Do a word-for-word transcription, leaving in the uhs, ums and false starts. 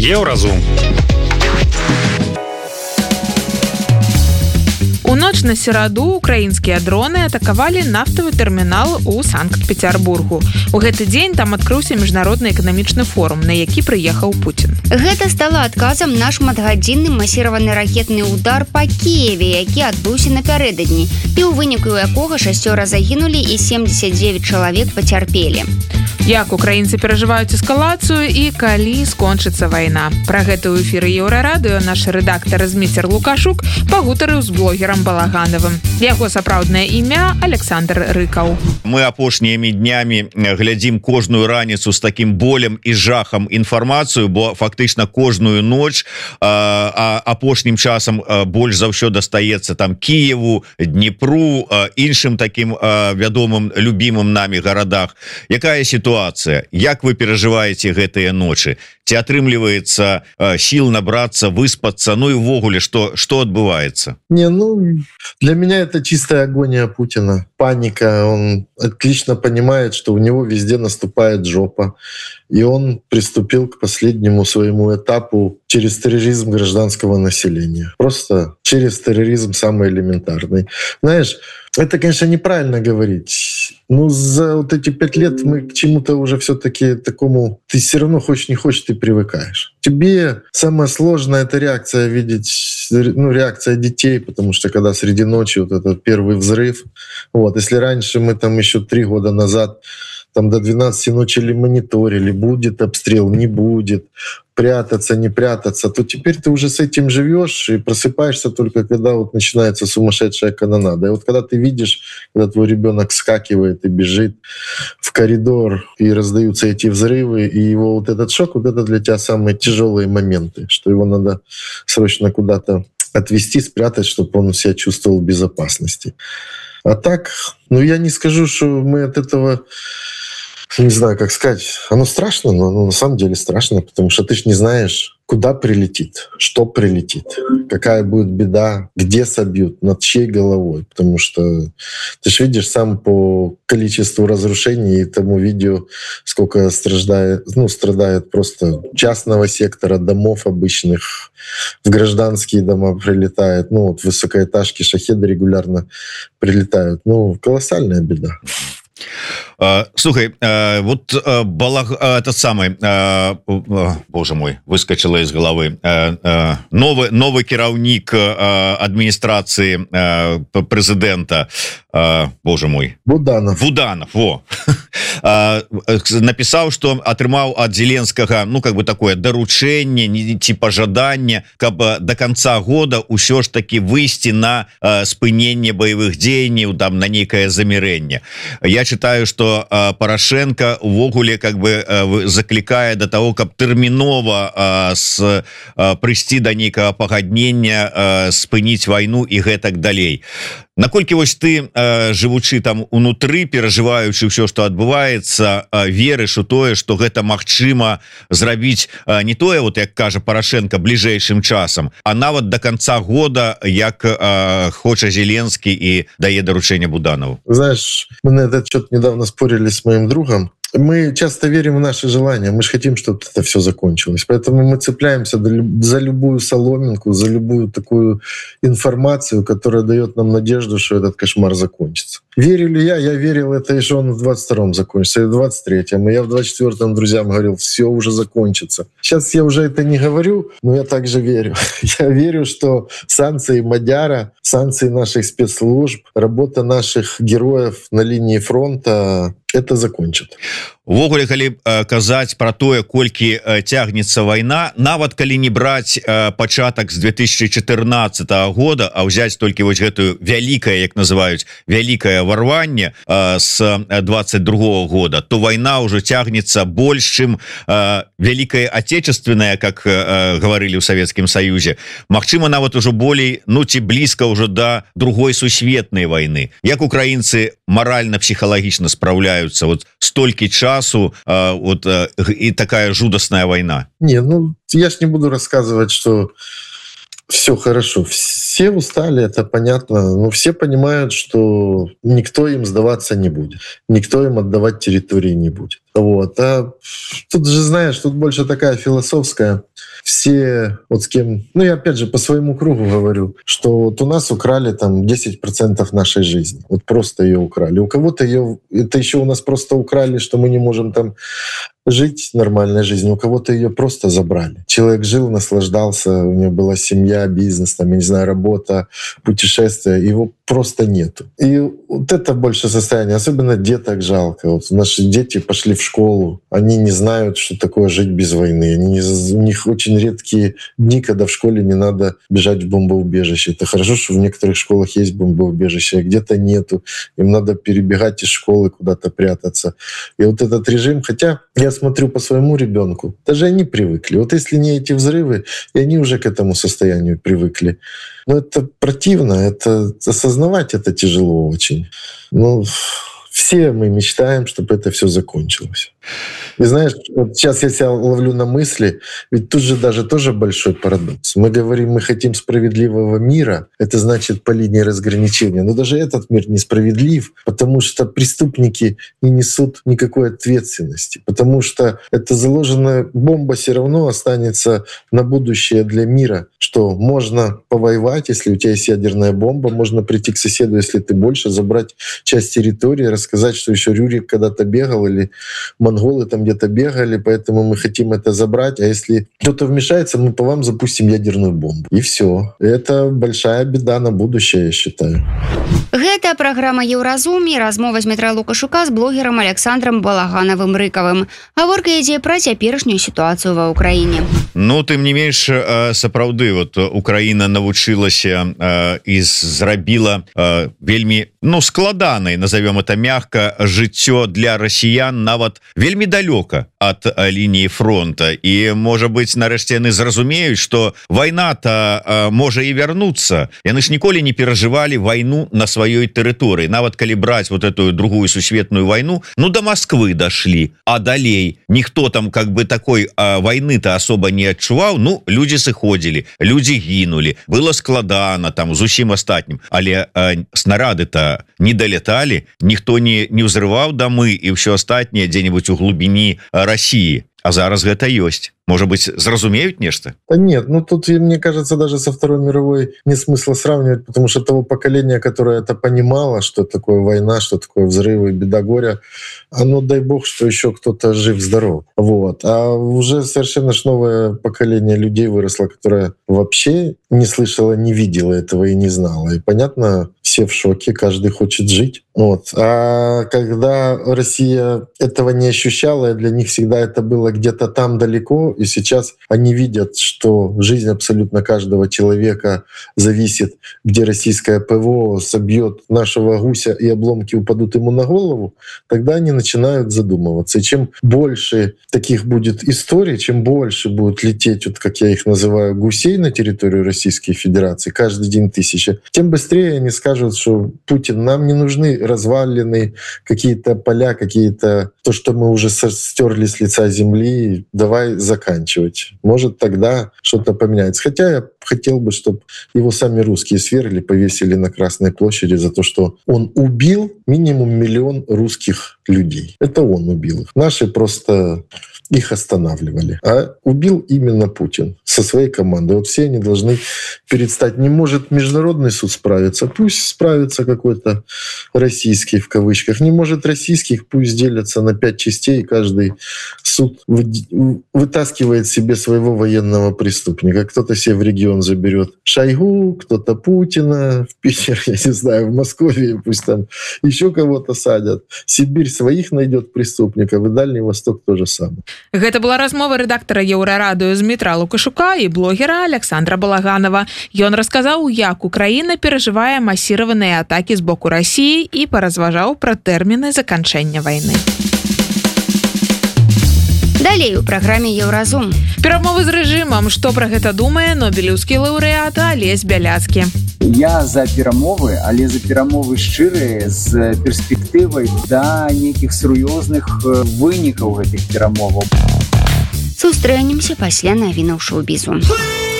Еўразум. У ноч на сераду украінскія дроны атакавалі нафтавы тэрмінал у Санкт-Петербургу. У гэты дзень там адкрыўся міжнародны эканамічны форум, на які прыехаў Пуцін. Гэта стала адказам на шматгадзінны масіраваны ракетны удар па Кіеве, які адбыўся напярэдадні, і ў выніку якога шасцёра загінулі і семьдесят девять чалавек пацярпелі. Як украінцы перажываюць эскалацыю і калі скончыцца вайна. Пра гэта ў эфіры Еўрарадыё наш рэдактар Зміцер Лукашук пагутарыў з блогерам Балаганавым. Яго сапраўднае імя Александр Рыкаў. Мы апошнімі днямі глядзім кожную раніцу з такім болем і жахам інфармацыю, бо фактычна кожную ноч, а апошнім часам больш за ўсё дастаецца там Кіеву, Дніпру, іншым такім вядомым любімым намі гарадах. Якая сітуацыя? Як вы перажываеце гэтыя ночы? Ці атрымліваецца сіл набрацца, выспацца? Ну і ўвогуле, што, што адбываецца? Не, ну, для меня это чистая агония Путина. Паника. Он отлично понимает, что у него везде наступает жопа. И он приступил к последнему своему этапу через терроризм гражданского населения. Просто через терроризм самый элементарный. Знаешь, это, конечно, неправильно говорить. Но за вот эти пять лет мы к чему-то уже все-таки такому... Ты все равно хочешь не хочешь, ты привыкаешь. Тебе самое сложное — это реакция видеть, ну, реакция детей, потому что когда среди ночи вот этот первый взрыв, вот, если раньше мы там еще три года назад там до двенадцати ночи или мониторили, будет обстрел, не будет, прятаться, не прятаться, то теперь ты уже с этим живешь и просыпаешься только когда вот начинается сумасшедшая канонада. И вот когда ты видишь, когда твой ребенок скакивает и бежит в коридор, и раздаются эти взрывы, и его вот этот шок, вот это для тебя самые тяжелые моменты, что его надо срочно куда-то отвезти, спрятать, чтобы он себя чувствовал в безопасности. А так, ну я не скажу, что мы от этого... Не знаю, как сказать. Оно страшно, но оно на самом деле страшно, потому что ты ж не знаешь, куда прилетит, что прилетит, какая будет беда, где собьют, над чьей головой. Потому что ты ж видишь сам по количеству разрушений и тому видео, сколько страдает, ну, страдает просто частного сектора, домов обычных, в гражданские дома прилетает. Ну, вот высокоэтажки, шахеды регулярно прилетают. Ну, колоссальная беда. Слухай, вот балаг, этот самый, боже мой, выскочила из головы, новый, новый кіраўнік администрации президента, боже мой, Буданов. Буданов, во. Написал, что атрымаў от Зеленского, ну, как бы такое доручение, типа жаданне, каб до конца года ўсё ж таки выйти на спыненне боевых дзеянняў, там, на некое замирение. Я читаю, что Порошенко увогуле как бы закликае до того, каб тэрмінова с прыйсці до нейкага пагаднення, спыніць вайну і гэтак далей. Наколькі вось ты, жывучы там унутры, перажываючы ўсё, што адбываецца, верыш у тое, што гэта магчыма зрабіць не тое, вот як кажа Порошенко, бліжэйшым часам, а нават до конца года, як хоча Зеленскі і дае даручэнне Буданову? Знаешь, мы на этот счет недавно спорили с моим другом. Мы часто верим в наши желания, мы же хотим, чтобы это все закончилось. Поэтому мы цепляемся за любую соломинку, за любую такую информацию, которая дает нам надежду, что этот кошмар закончится. Верю ли я? Я верил это, и что он в двадцать втором закончится, и в двадцать третьем. И я в двадцать четвёртом друзьям говорил, все уже закончится. Сейчас я уже это не говорю, но я также верю. Я верю, что санкции Мадяра, санкции наших спецслужб, работа наших героев на линии фронта — это закончит. Увогуле, калі казаць пра тое, колькі цягнецца вайна, нават калі не браць пачатак з две тысячи чатырнаццатага года, а ўзяць толькі вось гэтую вялікае, як называюць, вялікае варванне з двадцать другого года, то вайна ўжо цягнецца больш, чым Великая Отечественная, как говорили в Советском Союзе. Магчыма, нават ужо болей, ну ці блізка ўжо да другой сусветнай вайны. Як украінцы маральна-псіхалагічна спраўляюцца вот столькі часу, э, вот э, и такая жудасная война? Не, ну я ж не буду рассказывать, что все хорошо. Все устали, это понятно, но все понимают, что никто им сдаваться не будет, никто им отдавать территории не будет. Вот. А тут же, знаешь, тут больше такая философская. Все, вот с кем... Ну, я опять же по своему кругу говорю, что вот у нас украли там десять процентов нашей жизни. Вот просто ее украли. У кого-то ее... Это еще у нас просто украли, что мы не можем там жить нормальной жизнью. У кого-то ее просто забрали. Человек жил, наслаждался, у него была семья, бизнес, там, я не знаю, работа, путешествия. Его просто нету. И вот это больше состояние. Особенно деток жалко. Вот наши дети пошли в школу. Они не знают, что такое жить без войны. Они не... У них очень редкие дни, когда в школе не надо бежать в бомбоубежище. Это хорошо, что в некоторых школах есть бомбоубежище, а где-то нету. Им надо перебегать из школы куда-то прятаться. И вот этот режим, хотя я смотрю по своему ребенку, даже они привыкли. Вот если не эти взрывы, и они уже к этому состоянию привыкли. Но это противно, это осознавать это тяжело очень. Ну, все мы мечтаем, чтобы это все закончилось. И знаешь, вот сейчас я себя ловлю на мысли, ведь тут же даже тоже большой парадокс. Мы говорим, мы хотим справедливого мира, это значит по линии разграничения. Но даже этот мир несправедлив, потому что преступники не несут никакой ответственности, потому что эта заложенная бомба все равно останется на будущее для мира, что можно повоевать, если у тебя есть ядерная бомба, можно прийти к соседу, если ты больше, забрать часть территории, рассказать, что еще Рюрик когда-то бегал или монголы там где-то бегали, поэтому мы хотим это забрать. А если кто-то вмешается, мы по вам запустим ядерную бомбу. И все. Это большая беда на будущее, я считаю. Гэта праграма Еўразум і размова з Дмітра Лукашука з блогерам Александром Балаганавым-Рыкавым. Гаворка ідзе пра цяперашнюю сітуацыю ва ўкраіне. Ну, тым не менш, сапраўды, вот Украіна навучылася і зрабіла вельмі, ну, складанай, назовем это мягко, жыццё для расіян нават вельмі далёка ад лініі фронта. І, можа быць, нарэшце яны зразумеюць, што вайна-то можа і вярнуцца. Яны ж ніколі не перажывалі вайну на сваёй тэрыторыі. Нават калі браць вот эту другую сусветную вайну, ну, до Москвы дашлі, а далей ніхто там как бы такой вайны-то особо не адчуваў. Ну, людзі сыходзілі, людзі гінулі, было складана там з усім астатнім, але снарады-то не даляталі, ніхто не, не ўзрываў дамы і ўсё астатняе дзе-нибудь у глубіні России. А зараз гэта ёсць. Может быть, зразумеют нечто? Да нет, ну тут, мне кажется, даже со Второй мировой не смысла сравнивать, потому что того поколения, которое это понимало, что такое война, что такое взрывы, беда, горе, оно, дай бог, что еще кто-то жив-здоров. Вот. А уже совершенно ж новое поколение людей выросло, которое вообще не слышало, не видело этого и не знало. И понятно, все в шоке, каждый хочет жить. Вот. А когда Россия этого не ощущала, для них всегда это было где-то там далеко, и сейчас они видят, что жизнь абсолютно каждого человека зависит, где российское ПВО собьет нашего гуся и обломки упадут ему на голову, тогда они начинают задумываться. И чем больше таких будет историй, чем больше будут лететь, вот как я их называю, гусей на территорию Российской Федерации, каждый день тысяча, тем быстрее они скажут, что Путин, нам не нужны развалины, какие-то поля, какие-то то, что мы уже стерли с лица земли, давай заканчивать. Может, тогда что-то поменяется. Хотя я хотел бы, чтобы его сами русские свергли, повесили на Красной площади за то, что он убил минимум миллион русских людей. Это он убил их. Наши просто их останавливали. А убил именно Путин со своей командой. Вот все они должны перестать. Не может международный суд справиться, пусть справится какой-то российский в кавычках. Не может российских, пусть делятся на пять частей, и каждый суд вытаскивает себе своего военного преступника. Кто-то себе в регион заберет Шойгу, кто-то Путина, в Питер, я не знаю, в Москве, пусть там еще кого-то садят. Сибирь своих найдет преступников, и Дальний Восток то же самое. Гэта была размова рэдактара Еўрарадыё Дмітра Лукашука і блогера Александра Балаганова. Ён расказаў, як Украіна перажывае масіраваныя атакі з боку Расіі і паразважаў пра тэрміны заканчэння вайны. Далей у праграме Еўразум. Перамовы з рэжымам. Што пра гэта думае нобелеўскі лаўрэат Алесь Бяляцкі? Я за перамовы, але за перамовы шчырыя з перспектывай да нейкіх сур'ёзных вынікаў гэтых перамоваў. Сустрэнемся пасля навінаў шоу-бізу.